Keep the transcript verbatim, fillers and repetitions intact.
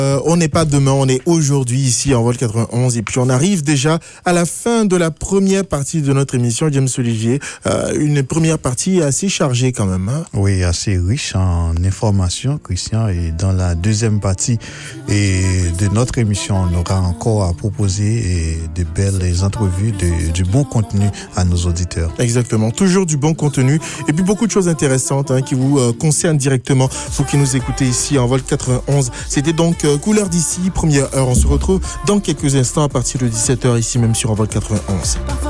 Euh, on n'est pas demain, on est aujourd'hui ici en Vol quatre-vingt-onze et puis on arrive déjà à la fin de la première partie de notre émission, James Olivier. Euh, une première partie assez chargée quand même. Hein? Oui, assez riche en informations, Christian. Et dans la deuxième partie et de notre émission, on aura encore à proposer et de belles entrevues, de, du bon contenu à nos auditeurs. Exactement, toujours du bon contenu et puis beaucoup de choses intéressantes hein, qui vous euh, concernent directement. Vous qui nous écoutez ici en Vol quatre-vingt-onze. C'était donc euh, Couleur d'ici, première heure. On se retrouve dans quelques instants à partir de dix-sept heures ici même sur Envol quatre-vingt-onze.